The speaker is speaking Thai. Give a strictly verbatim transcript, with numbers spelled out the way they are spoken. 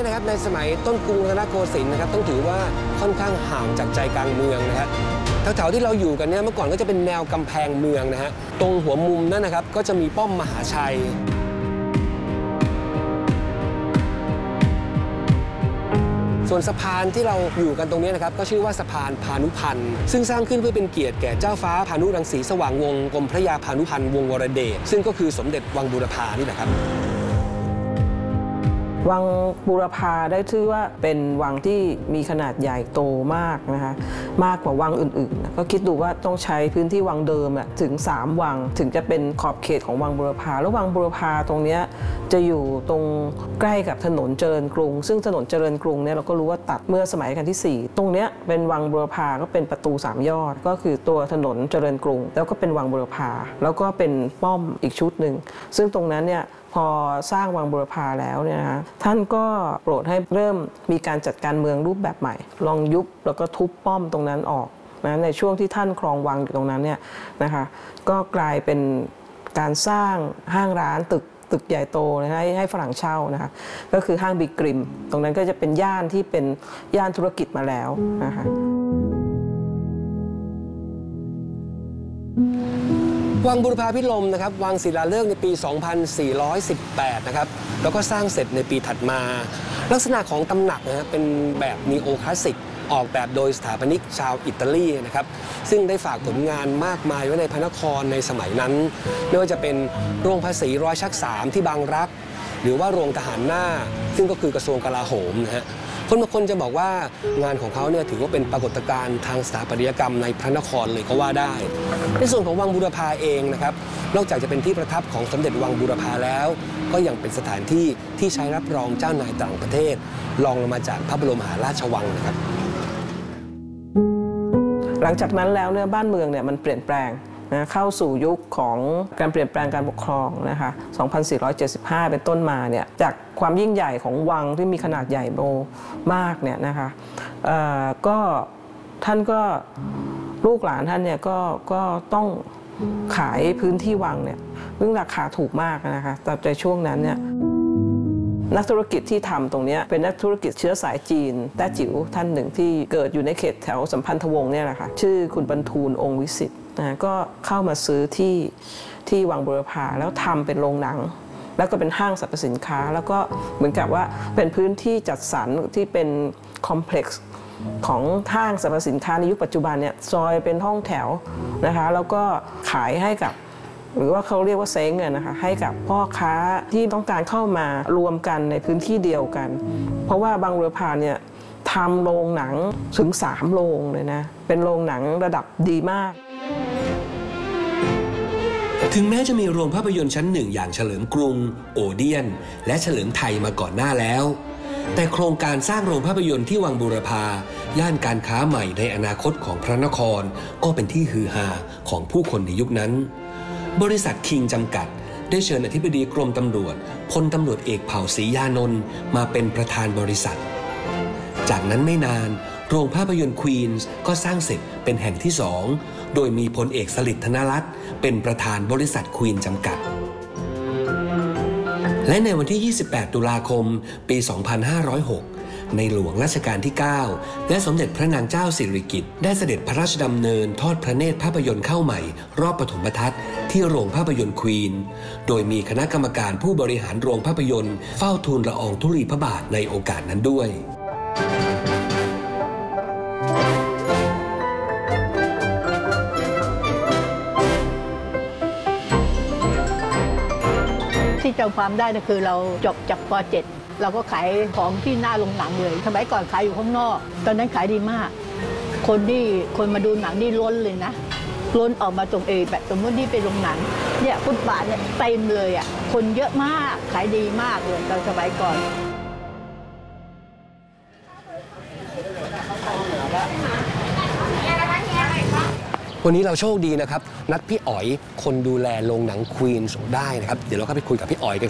นะครับในสมัยต้นกรุงรัตนโกสินทร์นะครับต้องถือว่าค่อนข้างห่างจากใจกลางเมืองนะฮะแถวๆที่เราอยู่กันเนี่ยเมื่อก่อนก็จะเป็นแนวกำแพงเมืองนะฮะตรงหัวมุมนั่นนะครับก็จะมีป้อมมหาชัยส่วนสะพานที่เราอยู่กันตรงนี้นะครับก็ชื่อว่าสะพานพานุพันธ์ซึ่งสร้างขึ้นเพื่อเป็นเกียรติแก่เจ้าฟ้าพานุรังสีสว่างวงศ์กรมพระยาพานุพันธ์วงศ์วรเดชซึ่งก็คือสมเด็จวังบูรพานี่แหละครับวังบูรพาได้ชื่อว่าเป็นวังที่มีขนาดใหญ่โตมากนะคะมากกว่าวังอื่นๆก็คิดดูว่าต้องใช้พื้นที่วังเดิมถึงสามวังถึงจะเป็นขอบเขตของวังบูรพาแล้ววังบูรพาตรงนี้จะอยู่ตรงใกล้กับถนนเจริญกรุงซึ่งถนนเจริญกรุงเนี่ยเราก็รู้ว่าตัดเมื่อสมัยรัชกาลที่สี่ตรงนี้เป็นวังบูรพาก็เป็นประตูสามยอดก็คือตัวถนนเจริญกรุงแล้วก็เป็นวังบูรพาแล้วก็เป็นป้อมอีกชุดหนึ่งซึ่งตรงนั้นเนี่ยพอสร้างวังบูรพาแล้วเนี่ยนะท่านก็โปรดให้เริ่มมีการจัดการเมืองรูปแบบใหม่ลองยุบแล้วก็ทุบป้อมตรงนั้นออกนะในช่วงที่ท่านครองวังอยู่ตรงนั้นเนี่ยนะคะก็กลายเป็นการสร้างห้างร้านตึกตึกใหญ่โตนะให้ให้ฝรั่งเช่านะคะก็คือห้างบีกริมตรงนั้นก็จะเป็นย่านที่เป็นย่านธุรกิจมาแล้วนะคะวังบูรพาพิรมนะครับวางศิลาฤกษ์ในปี สองพันสี่ร้อยสิบแปด นะครับแล้วก็สร้างเสร็จในปีถัดมาลักษณะของตำหนักนะฮะเป็นแบบนีโอคลาสสิกออกแบบโดยสถาปนิกชาวอิตาลีนะครับซึ่งได้ฝากผลงานมากมายไว้ในพระนครในสมัยนั้นไม่ว่าจะเป็นโรงภาษีร้อยชักสามที่บางรักหรือว่าโรงทหารหน้าซึ่งก็คือกระทรวงกลาโหมนะฮะคนบางคนจะบอกว่างานของเขาเนี่ยถือว่าเป็นปรากฏการณ์ทางสถาปัตยกรรมในพระนครเลยก็ว่าได้ในส่วนของวังบูรพาเองนะครับนอกจากจะเป็นที่ประทับของสมเด็จวังบูรพาแล้วก็ยังเป็นสถานที่ที่ใช้รับรองเจ้านายต่างประเทศรองลงมาจากพระบรมมหาราชวังนะครับหลังจากนั้นแล้วเนี่ยบ้านเมืองเนี่ยมันเปลี่ยนแปลงนะเข้าสู่ยุคของการเปลี่ยนแปลงการปกครองนะคะ สองพันสี่ร้อยเจ็ดสิบห้า เป็นต้นมาเนี่ยจากความยิ่งใหญ่ของวังที่มีขนาดใหญ่โตมากเนี่ยนะคะก็ท่านก็ลูกหลานท่านเนี่ยก็ก็ต้องขายพื้นที่วังเนี่ยซึ่งราคาถูกมากนะคะแต่ในช่วงนั้นเนี่ยนักธุรกิจที่ทำตรงนี้เป็นนักธุรกิจเชื้อสายจีนแต้จิ๋วท่านหนึ่งที่เกิดอยู่ในเขตแถวสัมพันธวงศ์เนี่ยแหละค่ะชื่อคุณบรรทูลองค์วิสิทธิ์นะก็เข้ามาซื้อที่ที่วังบูรพาแล้วทำเป็นโรงหนังแล้วก็เป็นห้างสรรพสินค้าแล้วก็เหมือนกับว่าเป็นพื้นที่จัดสรรที่เป็นคอมเพล็กซ์ของห้างสรรพสินค้าในยุคปัจจุบันเนี่ยซอยเป็นห้องแถวนะคะแล้วก็ขายให้กับหรือว่าเขาเรียกว่าเซ้งนะคะให้กับพ่อค้าที่ต้องการเข้ามารวมกันในพื้นที่เดียวกันเพราะว่าบางบูรพาเนี่ยทำโรงหนังถึงสามโรงเลยนะเป็นโรงหนังระดับดีมากถึงแม้จะมีโรงภาพยนตร์ชั้นหนึ่งอย่างเฉลิมกรุงโอเดียนและเฉลิมไทยมาก่อนหน้าแล้วแต่โครงการสร้างโรงภาพยนตร์ที่วังบูรพาย่านการค้าใหม่ในอนาคตของพระนครก็เป็นที่ฮือฮาของผู้คนในยุคนั้นบริษัทคิงจำกัดได้เชิญอธิบดีกรมตำรวจพลตำรวจเอกเผ่าศรียานนท์มาเป็นประธานบริษัทจากนั้นไม่นานโรงภาพยนตร์ควีนส์ก็สร้างเสร็จเป็นแห่งที่สองโดยมีพลเอกสฤษดิ์ธนรัตน์เป็นประธานบริษัทควีนจำกัดและในวันที่ ยี่สิบแปด ตุลาคม ปี สองพันห้าร้อยหก ในหลวงรัชกาลที่ เก้า และสมเด็จพระนางเจ้าสิริกิติ์ได้เสด็จพระราชดำเนินทอดพระเนตรภาพยนตร์เข้าใหม่รอบปฐมทัศน์ที่โรงภาพยนตร์ควีนโดยมีคณะกรรมการผู้บริหารโรงภาพยนตร์เฝ้าทูลละอองธุลีพระบาทในโอกาสนั้นด้วยที่จำความได้ก็คือเราจบจากป เจ็ด เราก็ขายของที่หน้าโรงหนังเลยสมัยก่อนขายอยู่ข้างนอกตอนนั้นขายดีมากคนที่คนมาดูหนังนี่ล้นเลยนะล้นออกมาตรงเอแบบสมมติที่เป็นโรงหนังเนี่ยฟุตบาทเนี่ยเต็มเลยอ่ะคนเยอะมากขายดีมากเลยตอนสมัยก่อนวันนี้เราโชคดีนะครับนัดพี่อ๋อยคนดูแลโรงหนังควีนส์ได้นะครับเดี๋ยวเราเข้าไปคุยกับพี่อ๋อยกัน